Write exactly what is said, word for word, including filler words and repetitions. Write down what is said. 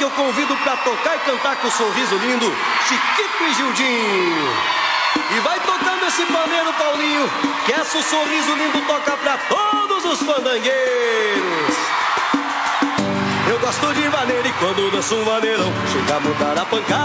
que eu convido pra tocar e cantar com sorriso lindo, Chiquito e Gildinho. E vai tocando esse pandeiro, Paulinho, que essa o sorriso lindo toca pra todos os fandangueiros. Eu gosto de vaneiro e quando danço um vaneirão, chega a mudar a pancada.